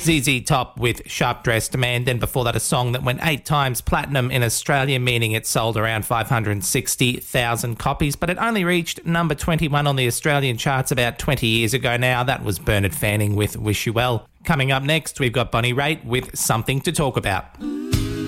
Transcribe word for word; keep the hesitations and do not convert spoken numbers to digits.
Z Z Top with Sharp Dressed Man. Then before that, a song that went eight times platinum in Australia, meaning it sold around five hundred sixty thousand copies, but it only reached number twenty-one on the Australian charts about twenty years ago now. That was Bernard Fanning with Wish You Well. Coming up next, we've got Bonnie Raitt with Something to Talk About.